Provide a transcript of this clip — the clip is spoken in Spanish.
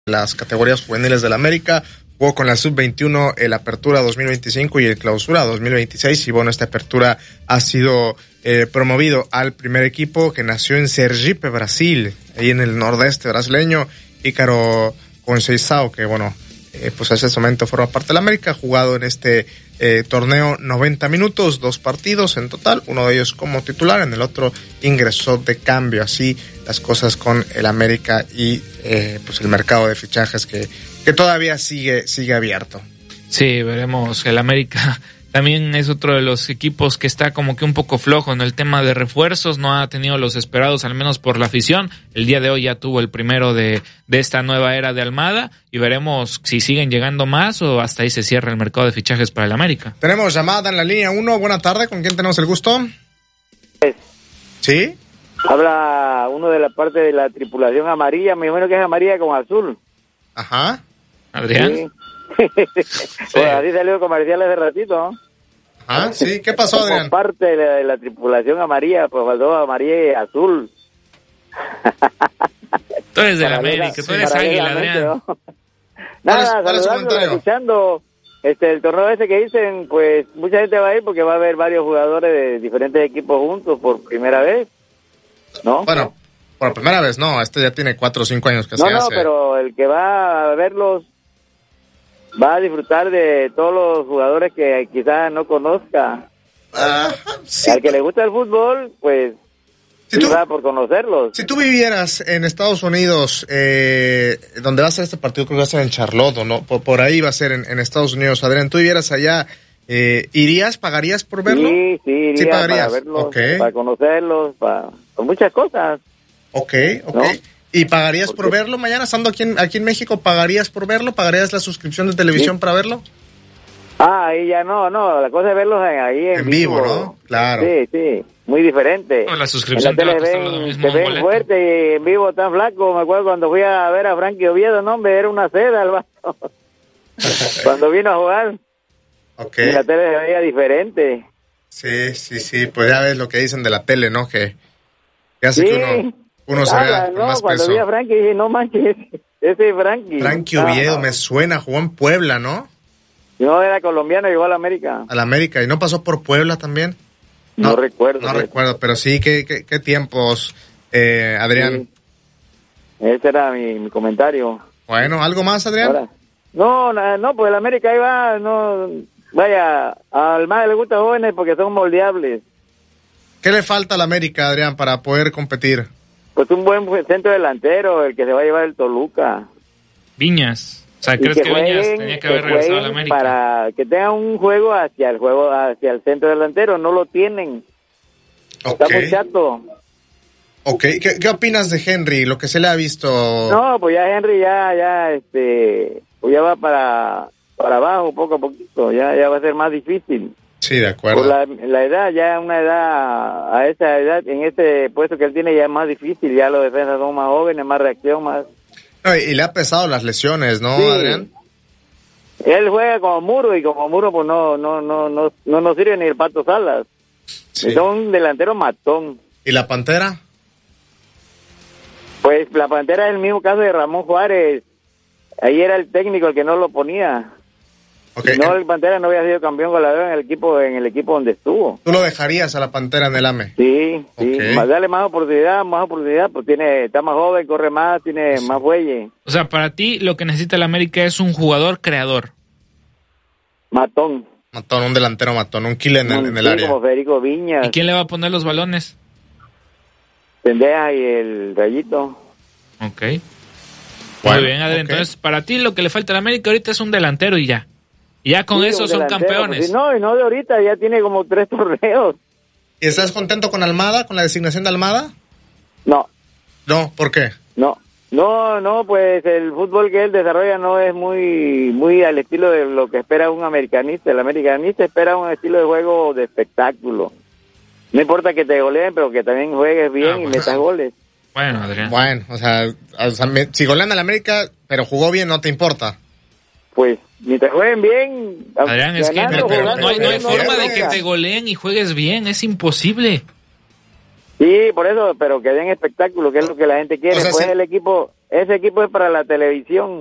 las categorías juveniles del América. Jugó con la Sub-21 el Apertura 2025 y el Clausura 2026. Y bueno, esta Apertura ha sido promovido al primer equipo, que nació en Sergipe, Brasil, ahí en el nordeste brasileño. Ícaro Conceição, que bueno, pues hasta ese momento forma parte del América. Ha jugado en este torneo 90 minutos, 2 partidos en total, uno de ellos como titular, en el otro ingresó de cambio. Así las cosas con el América y pues el mercado de fichajes que todavía sigue abierto. Sí, veremos. El América también es otro de los equipos que está como que un poco flojo en el tema de refuerzos, no ha tenido los esperados, al menos por la afición. El día de hoy ya tuvo el primero de esta nueva era de Almada, y veremos si siguen llegando más o hasta ahí se cierra el mercado de fichajes para el América. Tenemos llamada en la línea 1, buena tarde, ¿con quién tenemos el gusto? ¿Sí? Habla uno de la parte de la tripulación amarilla, me imagino que es amarilla con azul. Ajá. ¿Adrián? Sí. Pues así salió comerciales de ratito, ¿no? Ah, sí, ¿qué pasó, Adrián? Como parte de la tripulación amarilla, pues faltó amarilla y azul. Tú eres del América, tú eres águila, Adrián. ¿No? Nada, saludando, escuchando el torneo ese que dicen, pues mucha gente va a ir porque va a haber varios jugadores de diferentes equipos juntos por primera vez, ¿no? Bueno, por primera vez no, ya tiene 4 o 5 años que se hace. No, pero el que va a verlos va a disfrutar de todos los jugadores que quizás no conozca. Sí. Al que le gusta el fútbol, pues va por conocerlos. Si tú vivieras en Estados Unidos, donde va a ser este partido, creo que va a ser en Charlotte, ¿no? Por ahí va a ser en Estados Unidos. Adrián, tú vivieras allá, ¿irías, pagarías por verlo? Sí, iría pagarías. Para verlos, Okay. para conocerlos, por muchas cosas. Ok. ¿No? ¿Y pagarías por verlo mañana, estando aquí en México? ¿Pagarías por verlo? ¿Pagarías la suscripción de televisión para verlo? Ahí ya no, la cosa es verlos ahí en vivo, ¿no? Claro. Sí, muy diferente. No, la suscripción en la tele te ven fuerte y en vivo tan flaco. Me acuerdo cuando fui a ver a Frankie Oviedo, no, hombre, era una seda el vato. Cuando vino a jugar. Okay. En la tele se veía diferente. Sí, pues ya ves lo que dicen de la tele, ¿no? Que hace que uno se vea con más cuando peso. Vi a Frankie dije, no manches, ese es Frankie. Frankie Oviedo, me suena, jugó en Puebla, ¿no? No, era colombiano, llegó a la América. A la América, ¿y no pasó por Puebla también? No recuerdo. No recuerdo, pero sí, qué tiempos, Adrián. Sí. Ese era mi comentario. Bueno, ¿algo más, Adrián? Ahora, no, pues el América ahí va, no, vaya, al más le gusta jóvenes porque son moldeables. ¿Qué le falta al América, Adrián, para poder competir? Pues un buen centro delantero, el que se va a llevar el Toluca. Viñas. O sea, ¿crees que Viñas tenía que haber regresado a la América? Para que tengan un juego hacia el centro delantero, no lo tienen. Okay. Está muy chato. Ok, ¿Qué opinas de Henry, lo que se le ha visto? No, pues ya Henry pues ya va para abajo poco a poquito, ya va a ser más difícil. Sí, de acuerdo. Por la edad, ya una edad, a esa edad, en este puesto que él tiene ya es más difícil, ya los defensas son más jóvenes, más reacción, más... No, y le ha pesado las lesiones, ¿no, sí. Adrián? Él juega como Muro, y como Muro pues no nos sirve ni el Pato Salas. Sí. Son un delantero matón. ¿Y la Pantera? Pues la Pantera es el mismo caso de Ramón Juárez. Ahí era el técnico el que no lo ponía. Okay. No, el Pantera no había sido campeón goleador en el equipo donde estuvo. ¿Tú lo dejarías a la Pantera en el AME? Sí. Más darle más oportunidad, pues está más joven, corre más, tiene más fuelle. O sea, para ti lo que necesita el América es un jugador creador. Matón, un delantero matón, un killer en el área. Como Federico Viñas. ¿Y quién le va a poner los balones? Pendeja y el Rayito. Ok. Muy bien, Adrián. Okay. Entonces, para ti lo que le falta al América ahorita es un delantero y ya. Y ya con eso son campeones. Pues, no de ahorita, ya tiene como 3 torneos. ¿Y estás contento con Almada, con la designación de Almada? No. No, ¿por qué? No, pues el fútbol que él desarrolla no es muy al estilo de lo que espera un americanista. El americanista espera un estilo de juego de espectáculo. No importa que te goleen, pero que también juegues bien y metas goles. Bueno, Adrián. Bueno, o sea, si golean al América, pero jugó bien, ¿no te importa? Pues, mientras jueguen bien... Adrián, es que no hay forma de que te goleen y juegues bien, es imposible. Sí, por eso, pero que den espectáculo, que es lo que la gente quiere. O sea, pues el equipo ese equipo es para la televisión.